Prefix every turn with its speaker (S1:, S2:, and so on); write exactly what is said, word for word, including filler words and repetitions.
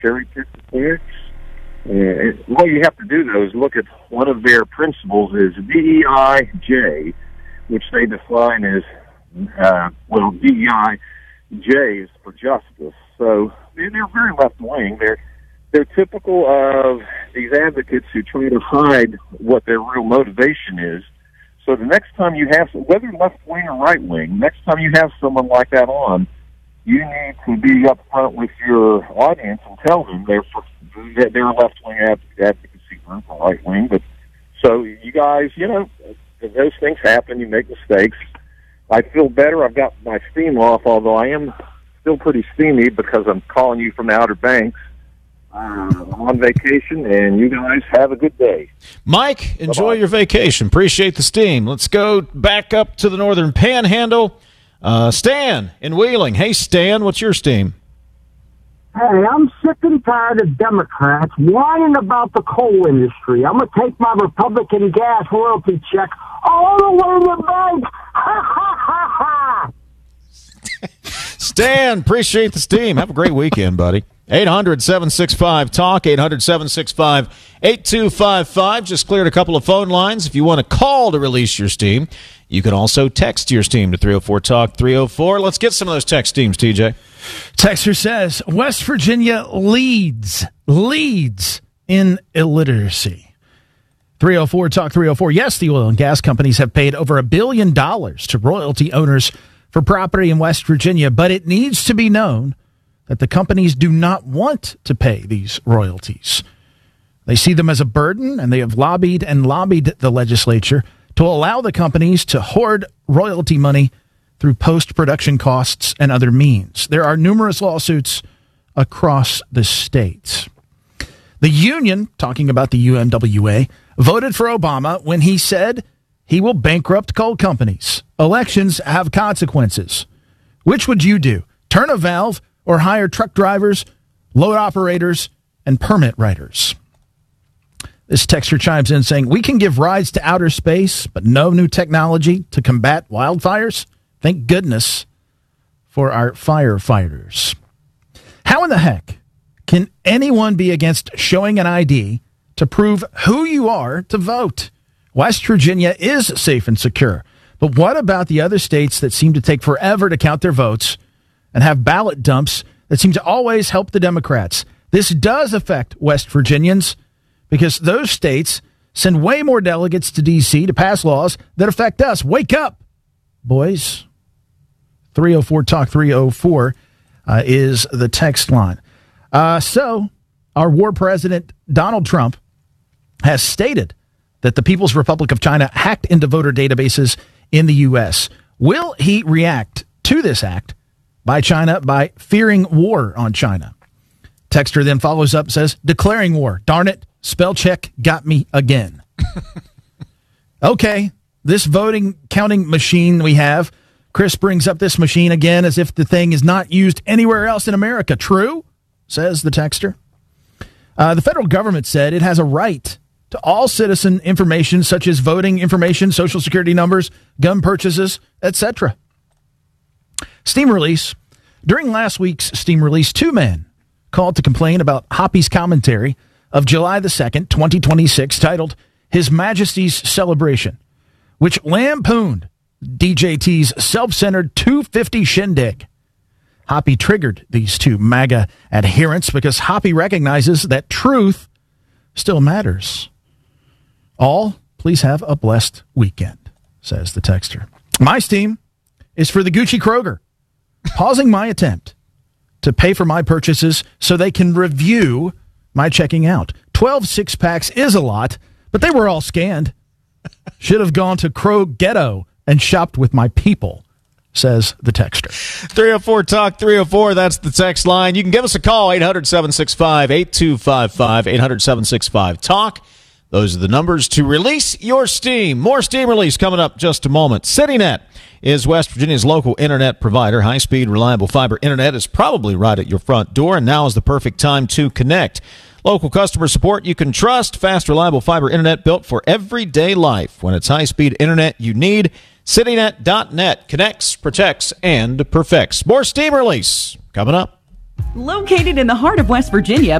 S1: cherry pick the facts. And what you have to do, though, is look at one of their principles is D E I J, which they define as, uh, well, D E I J is for justice. So they're very left-wing. They're, they're typical of these advocates who try to hide what their real motivation is. So the next time you have, whether left-wing or right-wing, next time you have someone like that on, you need to be upfront with your audience and tell them they're for, they're a left-wing advocacy group or right-wing. But so you guys, you know, those things happen. You make mistakes. I feel better. I've got my steam off, although I am still pretty steamy because I'm calling you from the Outer Banks. Uh, I'm on vacation, and you guys have a good day.
S2: Mike, enjoy
S1: Bye-bye.
S2: your vacation. Appreciate the steam. Let's go back up to the Northern Panhandle. Uh, Stan in Wheeling. Hey, Stan, what's your steam?
S3: Hey, I'm sick and tired of Democrats whining about the coal industry. I'm going to take my Republican gas royalty check all the way to the bank. Ha, ha, ha, ha.
S2: Stan, appreciate the steam. Have a great weekend, buddy. eight hundred, seven six five, talk, eight hundred, seven six five, eight two five five. Just cleared a couple of phone lines. If you want to call to release your steam, you can also text your steam to three oh four talk three oh four. Let's get some of those text steams, T J.
S4: Texter says, West Virginia leads, leads in illiteracy. three oh four talk three oh four. Yes, the oil and gas companies have paid over a billion dollars to royalty owners for property in West Virginia, but it needs to be known that the companies do not want to pay these royalties. They see them as a burden, and they have lobbied and lobbied the legislature to allow the companies to hoard royalty money through post-production costs and other means. There are numerous lawsuits across the state. The union, talking about the U M W A, voted for Obama when he said he will bankrupt coal companies. Elections have consequences. Which would you do? Turn a valve or hire truck drivers, load operators, and permit writers? This texter chimes in saying, we can give rides to outer space, but no new technology to combat wildfires? Thank goodness for our firefighters. How in the heck can anyone be against showing an I D to prove who you are to vote? West Virginia is safe and secure. But what about the other states that seem to take forever to count their votes and have ballot dumps that seem to always help the Democrats? This does affect West Virginians because those states send way more delegates to D C to pass laws that affect us. Wake up, boys. three oh four talk three oh four uh, is the text line. Uh, so our war president, Donald Trump, has stated that the People's Republic of China hacked into voter databases in the U S. Will he react to this act by China by fearing war on China? Texter then follows up, says, declaring war. Darn it, spell check got me again. Okay, this voting counting machine we have, Chris brings up this machine again as if the thing is not used anywhere else in America. True, says the texter. Uh, the federal government said it has a right to all citizen information such as voting information, social security numbers, gun purchases, et cetera. Steam release. During last week's Steam release, two men called to complain about Hoppy's commentary of July the second, twenty twenty-six, titled His Majesty's Celebration, which lampooned D J T's self-centered two fifty shindig. Hoppy triggered these two MAGA adherents because Hoppy recognizes that truth still matters. All, please have a blessed weekend, says the texter. My steam is for the Gucci Kroger, pausing my attempt to pay for my purchases so they can review my checking out. twelve six-packs is a lot, but they were all scanned. Should have gone to Krog Ghetto and shopped with my people, says the texter.
S2: three oh four talk three oh four, that's the text line. You can give us a call, eight hundred, seven six five, eight two five five, eight hundred, seven six five, talk. Those are the numbers to release your steam. More steam release coming up just a moment. CityNet is West Virginia's local internet provider. High-speed, reliable fiber internet is probably right at your front door, and now is the perfect time to connect. Local customer support you can trust. Fast, reliable fiber internet built for everyday life. When it's high-speed internet you need, CityNet dot net connects, protects, and perfects. More steam release coming up.
S5: Located in the heart of West Virginia,